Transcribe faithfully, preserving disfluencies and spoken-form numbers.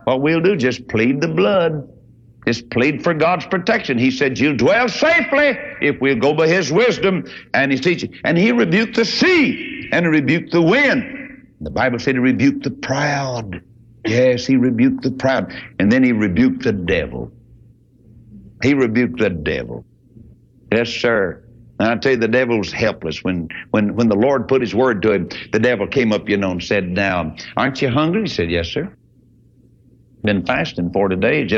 what we'll do, just plead the blood. Just plead for God's protection. He said, you'll dwell safely if we'll go by His wisdom and His teaching. And He rebuked the sea and He rebuked the wind. The Bible said He rebuked the proud. Yes, He rebuked the proud. And then He rebuked the devil. He rebuked the devil. Yes, sir. And I tell you, the devil was helpless. When, when, when the Lord put His word to him, the devil came up, you know, and said, now, aren't you hungry? He said, yes, sir. Been fasting forty days. Just